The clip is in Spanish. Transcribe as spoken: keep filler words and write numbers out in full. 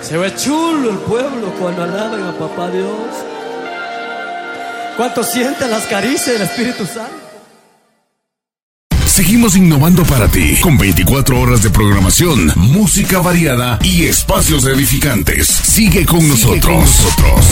Se ve chulo el pueblo cuando alaban a Papá Dios. ¿Cuánto sienten las caricias del Espíritu Santo? Seguimos innovando para ti, con veinticuatro horas de programación, música variada y espacios edificantes. Sigue con nosotros. Sigue con nosotros.